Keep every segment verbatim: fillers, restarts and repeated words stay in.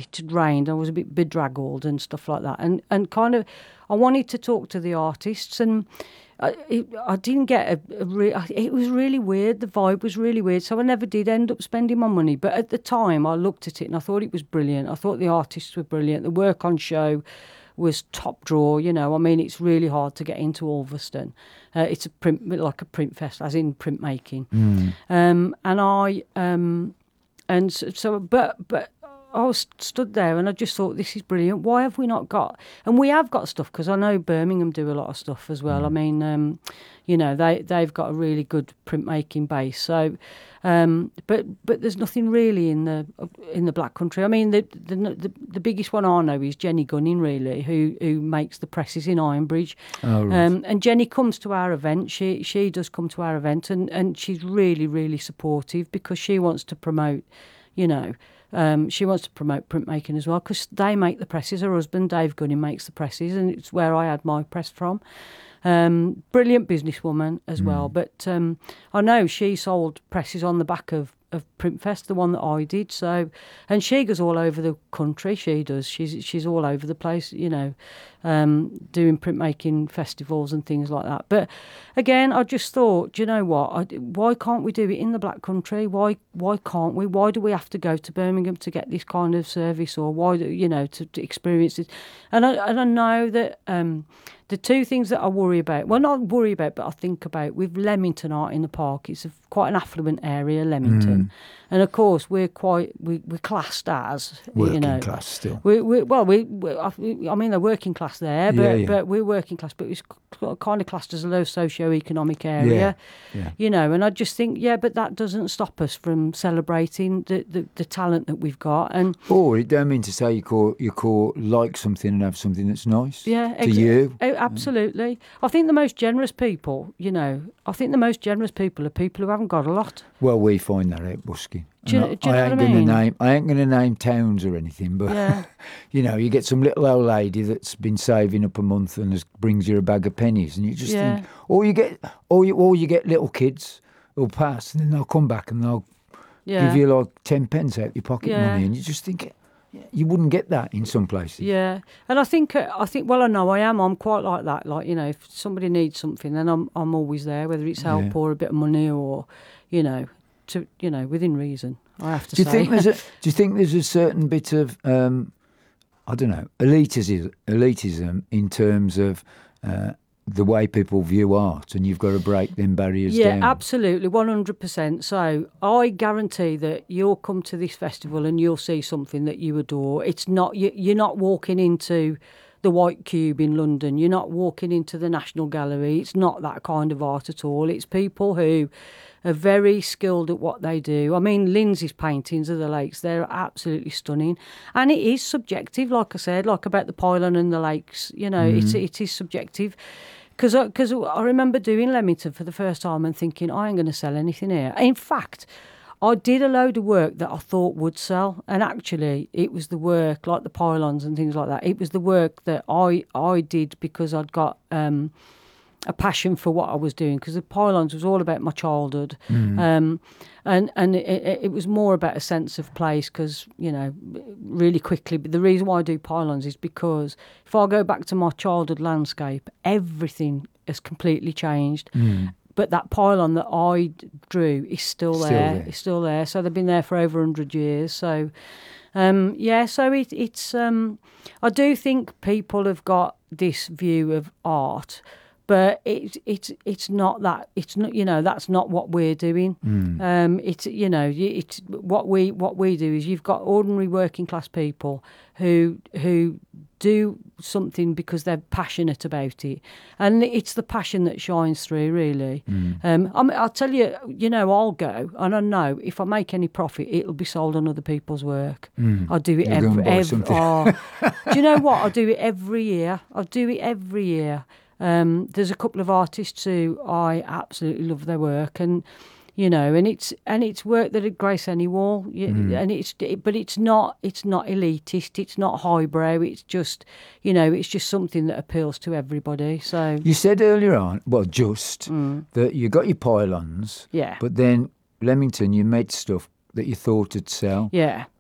it had rained. I was a bit bedraggled and stuff like that. And and kind of, I wanted to talk to the artists, and I, it, I didn't get a, a re- it was really weird. The vibe was really weird. So I never did end up spending my money. But at the time, I looked at it and I thought it was brilliant. I thought the artists were brilliant. The work on show was top draw. You know, I mean, it's really hard to get into Ulverston. Uh, it's a print, like a print fest, as in printmaking. Mm. Um, and I, um, and so, so, but, but. I was stood there and I just thought, this is brilliant. Why have we not got... And we have got stuff, because I know Birmingham do a lot of stuff as well. Mm. I mean, um, you know, they, they've got a really good printmaking base. So, um, but but there's nothing really in the in the Black Country. I mean, the the, the, the biggest one I know is Jenny Gunning, really, who who makes the presses in Ironbridge. Oh, right. um, and Jenny comes to our event. She she does come to our event, and, and she's really, really supportive, because she wants to promote, you know... Um, she wants to promote printmaking as well, because they make the presses. Her husband, Dave Gunning, makes the presses, and it's where I had my press from. Um, brilliant businesswoman as mm. well. But um, I know she sold presses on the back of, of Printfest, the one that I did. So, and she goes all over the country. She does. She's she's all over the place, you know, um, doing printmaking festivals and things like that. But again, I just thought, do you know what? I, why can't we do it in the Black Country? Why why can't we? Why do we have to go to Birmingham to get this kind of service, or why do you know to, to experience it? And I and I know that. Um, The two things that I worry about, well, not worry about, but I think about, with Leamington Art in the Park, it's a, quite an affluent area, Leamington. Mm. And of course, we're quite, we, we're classed as, working you know. class still. We, we, well, we, we, I mean, they're working class there, but, yeah, yeah. but we're working class, but it's kind of classed as a low socio-economic area, yeah, yeah. you know. And I just think, yeah, but that doesn't stop us from celebrating the, the, the talent that we've got. And or it don't mean to say you call you call like something and have something that's nice yeah, to exa- you. Absolutely. I think the most generous people, you know, I think the most generous people are people who haven't got a lot. Well, we find that out busking. Do you, I, do you know I ain't what I gonna mean? name I ain't gonna name towns or anything, but yeah. you know, you get some little old lady that's been saving up a month and has, brings you a bag of pennies, and you just yeah. think, or you get, or you, or you get little kids who'll pass and then they'll come back and they'll yeah. give you like ten pence out your pocket yeah. money, and you just think. You wouldn't get that in some places. Yeah, and I think uh, I think well, I know I am. I'm quite like that. Like, you know, if somebody needs something, then I'm I'm always there, whether it's help yeah. or a bit of money, or you know, to you know, within reason. I have to do you say. Think there's a, do you think there's a certain bit of um, I don't know elitism, elitism in terms of uh, the way people view art, and you've got to break them barriers yeah, down? Yeah, absolutely, one hundred percent. So I guarantee that you'll come to this festival and you'll see something that you adore. It's not you, you're not walking into the White Cube in London. You're not walking into the National Gallery. It's not that kind of art at all. It's people who are very skilled at what they do. I mean, Lindsay's paintings of the lakes, they're absolutely stunning. And it is subjective, like I said, like about the pylon and the lakes. You know, mm. it's, it is subjective. Because I, 'cause I remember doing Leamington for the first time and thinking, I ain't going to sell anything here. In fact, I did a load of work that I thought would sell. And actually, it was the work, like the pylons and things like that. It was the work that I, I did because I'd got um, a passion for what I was doing. Because the pylons was all about my childhood. Mm. Um, and and it, it was more about a sense of place because, you know, really quickly. But the reason why I do pylons is because if I go back to my childhood landscape, everything has completely changed. Mm. But that pylon that I drew is still, still there. there. It's still there. So they've been there for over one hundred years. So, um, yeah, so it, it's... Um, I do think people have got this view of art, but it's it's it's not that. It's not, you know, that's not what we're doing. Mm. Um, it's, you know, it's what we what we do is you've got ordinary working class people who who do something because they're passionate about it, and it's the passion that shines through, really. Mm. Um, I mean, I'll tell you, you know, I'll go, and I know if I make any profit, it'll be sold on other people's work. Mm. I do it You're every. every oh, do you know what? I do it every year. I do it every year. Um, there's a couple of artists who I absolutely love their work, and you know, and it's and it's work that would grace any wall, mm. and it's but it's not it's not elitist, it's not highbrow, it's just, you know, it's just something that appeals to everybody. So you said earlier on, well, just mm. that you got your pylons, yeah, but then Leamington, you made stuff that you thought would sell, yeah.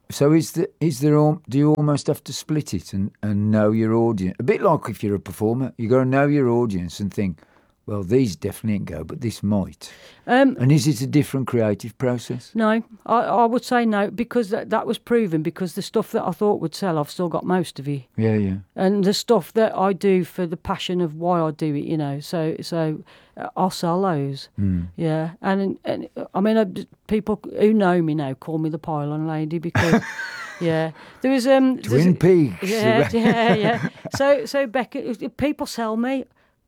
So is the is there al- do you almost have to split it and, and know your audience? A bit like if you're a performer, you got to know your audience and think, well, these definitely ain't go, but this might. Um, And is it a different creative process? no, I, I would say no, because that, that was proven, because the stuff that I thought would sell, I've still got most of it. Yeah, yeah. And the stuff that I do for the passion of why I do it, you know, so so uh, I'll sell those. Mm. Yeah, and and I mean, I, people who know me now call me the pylon lady because, yeah, there was um Twin Peaks. yeah, yeah, yeah. So so Becca, people sell me.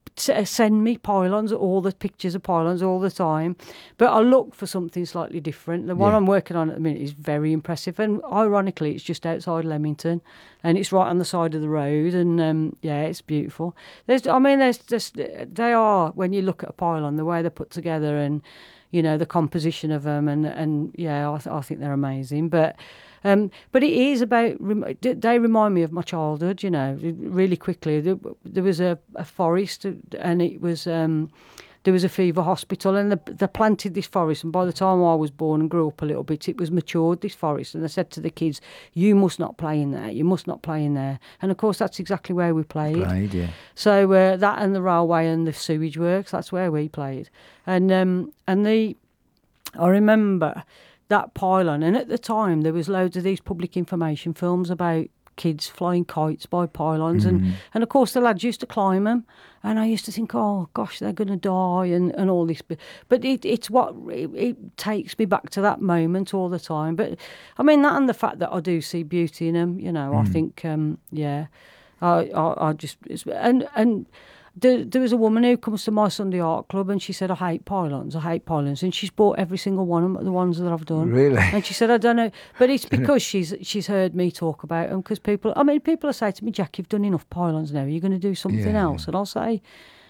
Send me pylons, all the pictures of pylons all the time, but I look for something slightly different. The one Yeah. I'm working on at the minute is very impressive, and ironically, it's just outside Leamington, and it's right on the side of the road, and um, yeah, it's beautiful. There's, I mean, there's just they are when you look at a pylon, the way they're put together, and you know the composition of them, and and yeah, I, th- I think they're amazing, but. Um, but it is about, they remind me of my childhood, you know, really quickly. There, there was a, a forest, and it was, um, there was a fever hospital, and they, they planted this forest, and by the time I was born and grew up a little bit, it was matured, this forest, and they said to the kids, you must not play in there, you must not play in there. And of course, that's exactly where we played. Played, yeah. So uh, that and the railway and the sewage works, that's where we played. And, um, and the, I remember... that pylon, and at the time there was loads of these public information films about kids flying kites by pylons, Mm. and, and of course the lads used to climb them, and I used to think, oh gosh, they're going to die, and, and all this, but it, it's what it, it takes me back to that moment all the time. But I mean, that and the fact that I do see beauty in them, you know, Mm. I think, um, yeah, I, I, I just, it's, and and. There, there was a woman who comes to my Sunday art club, and she said, I hate pylons, I hate pylons. And she's bought every single one of them, the ones that I've done. Really? And she said, I don't know. But it's because she's she's heard me talk about them, because people, I mean, people are saying to me, Jack, you've done enough pylons now. Are you going to do something Yeah, else? yeah. And I'll say,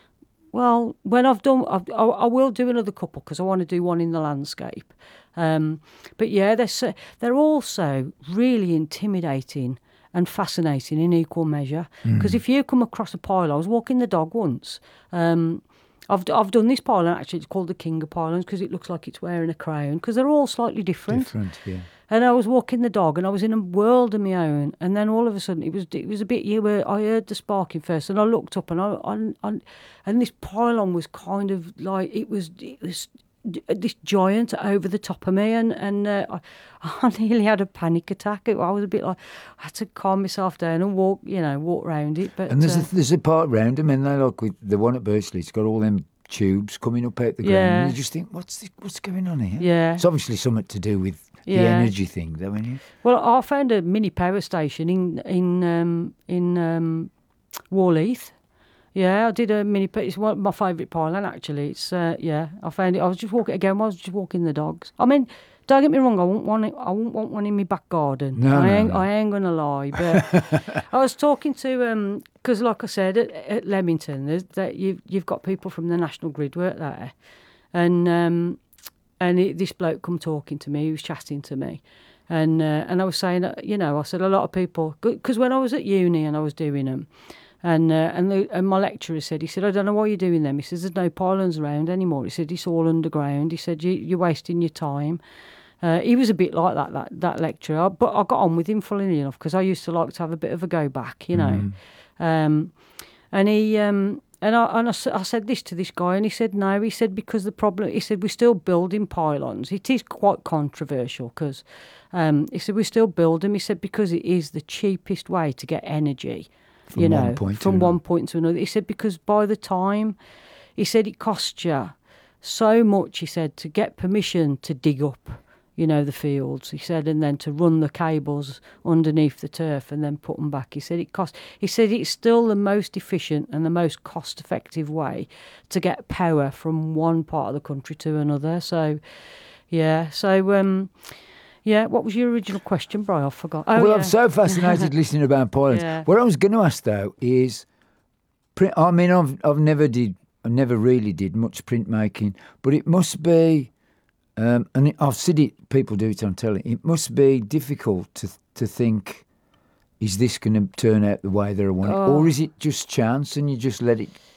well, when I've done, I've, I, I will do another couple, because I want to do one in the landscape. Um, but yeah, they're, so, they're also really intimidating and fascinating in equal measure. Because Mm. if you come across a pylon, I was walking the dog once. Um, I've I've done this pylon, actually. It's called the King of Pylons, because it looks like it's wearing a crown, because they're all slightly different. Different, yeah. And I was walking the dog, and I was in a world of my own. And then all of a sudden, it was it was a bit you where I heard the sparking first, and I looked up, and I, I, I and this pylon was kind of like it was it was this giant over the top of me, and and uh, I, I nearly had a panic attack. I was a bit like, I had to calm myself down and walk, you know, walk around it. But And there's uh, a, there's a part round them, and they like with the one at Bursley. It's got all them tubes coming up out the ground, Yeah. and you just think, what's this, what's going on here? Yeah. It's obviously something to do with the Yeah. energy thing, though, isn't it? well, I found a mini power station in in um, in um, Warleith. Yeah, I did a mini. It's one of my favourite pylon, actually. It's uh, yeah, I found it. I was just walking again. I was just walking the dogs. I mean, don't get me wrong. I won't want it. I won't want one in my back garden. No, I no, ain't. no. I ain't gonna lie. But I was talking to um, because like I said at, at Leamington, there's that you've you've got people from the National Grid work there, and um, and it, this bloke come talking to me. He was chatting to me. And uh, and I was saying, uh, you know, I said a lot of people, because when I was at uni and I was doing them, and uh, and, the, and my lecturer said, he said, I don't know why you're doing them. He says, there's no pylons around anymore. He said, it's all underground. He said, you, you're wasting your time. Uh, he was a bit like that, that, that lecturer, but I got on with him, funnily enough, because I used to like to have a bit of a go back, you know. Mm. Um, and he... Um, And I and I, s- I said this to this guy, and he said no. He said because the problem, he said we're still building pylons. It is quite controversial because um, he said we still build them. He said because it is the cheapest way to get energy, From you one know, point to from another. one point to another. He said because by the time, he said it costs you so much. He said to get permission to dig up, you know, the fields. He said, and then to run the cables underneath the turf and then put them back. He said it cost. He said it's still the most efficient and the most cost-effective way to get power from one part of the country to another. So, yeah. So, um, yeah. What was your original question, Brian? I forgot. Oh, well, yeah. I'm so fascinated listening about pylons. Yeah. What I was going to ask though is, print. I mean, I've I've never did, I never really did much printmaking, but it must be. Um, and I've seen it, people do it on telly. It must be difficult to to think, is this going to turn out the way that I want it? Oh. Or is it just chance and you just let it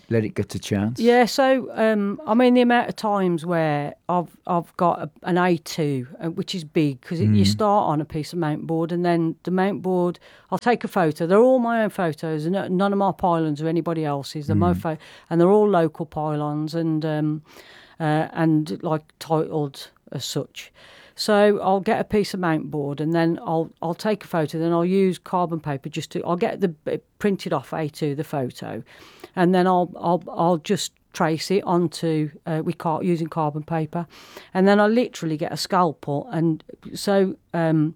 let it get a chance. Yeah, so um, I mean the amount of times where I've I've got a, an A two, uh, which is big because Mm. you start on a piece of mount board, and then the mount board, I'll take a photo. They're all my own photos, and none of my pylons or anybody else's. They're my pho- and they're all local pylons, and um, uh, and like titled as such. So I'll get a piece of mount board, and then I'll I'll take a photo. Then I'll use carbon paper just to. I'll get the uh, printed off A two the photo, and then I'll I'll I'll just trace it onto uh, we car using carbon paper, and then I literally get a scalpel, and so um,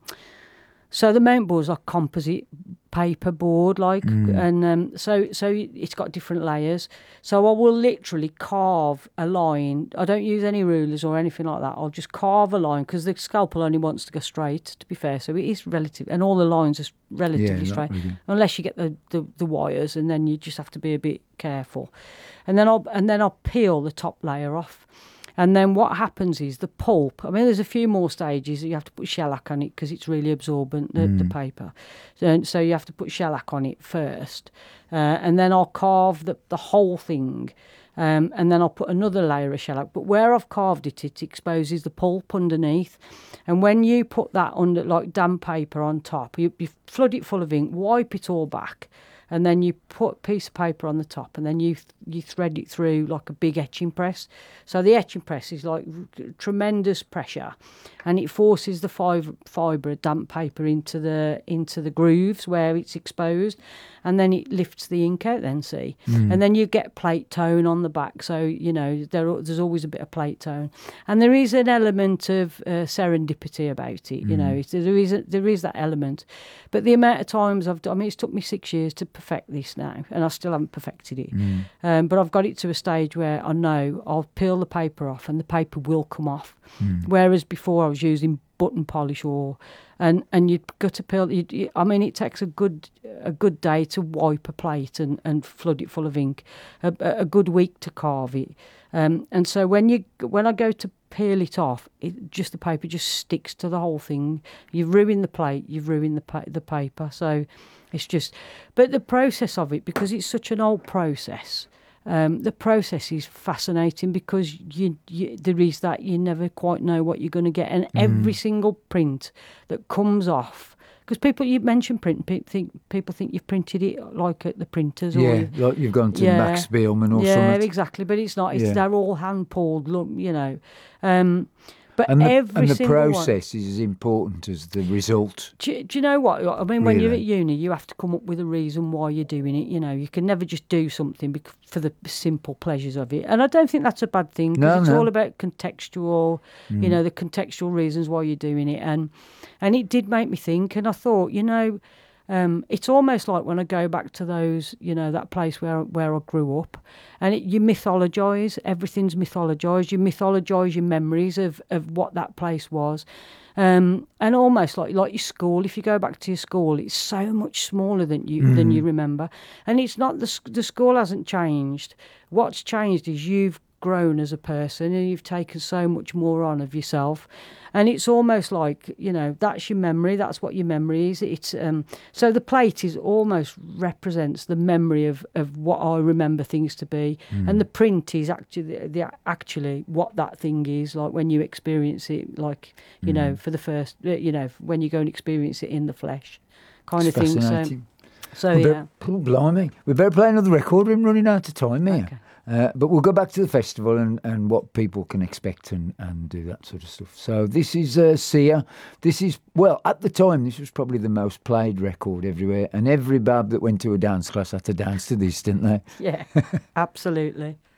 so the mount board's like composite paper board, like, and um, so so it's got different layers. So I will literally carve a line. I don't use any rulers or anything like that. I'll just carve a line because the scalpel only wants to go straight. To be fair, so it is relative, and all the lines are relatively Yeah, straight, not really. unless you get the, the, the wires, and then you just have to be a bit careful. And then I'll and then I'll peel the top layer off. And then what happens is the pulp. I mean, there's a few more stages. You have to put shellac on it because it's really absorbent, the, the paper. So, so you have to put shellac on it first. Uh, and then I'll carve the, the whole thing. Um, and then I'll put another layer of shellac. But where I've carved it, it exposes the pulp underneath. And when you put that under, like damp paper on top, you, you flood it full of ink, wipe it all back, and then you put a piece of paper on the top, and then you you thread it through like a big etching press. So the etching press is like tremendous pressure, and it forces the fibre fibre of damp paper into the into the grooves where it's exposed, and then it lifts the ink out. Then see, Mm. and then you get plate tone on the back. So you know there there's always a bit of plate tone, and there is an element of uh, serendipity about it. You know, it's, there is a, there is that element, but the amount of times I've done, I mean, it's took me six years to perfect this now, and I still haven't perfected it. Mm. Um, but I've got it to a stage where I know I'll peel the paper off, and the paper will come off. Mm. Whereas before I was using button polish, or and and you've got to peel. You, you, I mean, it takes a good a good day to wipe a plate and, and flood it full of ink, a, a good week to carve it. Um, and so when you when I go to peel it off, it just the paper just sticks to the whole thing. You've ruined the plate. You've ruined the pa- the paper. So it's just, but the process of it, because it's such an old process. Um, the process is fascinating because you, you there is that you never quite know what you're going to get, and Mm. every single print that comes off, because people you mention print, people think people think you've printed it like at the printers, or Yeah, you, like you've gone to Yeah. Max Beelman or yeah, something. exactly. But it's not. It's Yeah. they're all hand pulled. Look, you know. Um, but And the, every and the single one. process is as important as the result. Do, you- do you know what? I mean, when you're Really? at uni, you have to come up with a reason why you're doing it. You know, you can never just do something bec- for the simple pleasures of it. And I don't think that's a bad thing, because No, it's no. all about contextual, you know, the contextual reasons why you're doing it. And and it did make me think. And I thought, you know, um, it's almost like when I go back to those, you know, that place where where I grew up, and it, you mythologise. Everything's mythologised. You mythologise your memories of, of what that place was. Um, and almost like like your school. If you go back to your school, it's so much smaller than you than you remember. And it's not the s- the school hasn't changed. What's changed is you've grown as a person, and you've taken so much more on of yourself. And it's almost like, you know, that's your memory. That's what your memory is. It's um, so the plate is almost represents the memory of, of what I remember things to be, and the print is actually the, the actually what that thing is like when you experience it, like you know, for the first, uh, you know, when you go and experience it in the flesh, kind It's of thing. So, fascinating. so We yeah. better, oh, blimey. We better play another record. We're running out of time here. Okay. Uh, but we'll go back to the festival and, and what people can expect and, and do that sort of stuff. So this is uh, Sia. This is, well, at the time, this was probably the most played record everywhere. And every bab that went to a dance class had to dance to this, didn't they? Yeah, absolutely.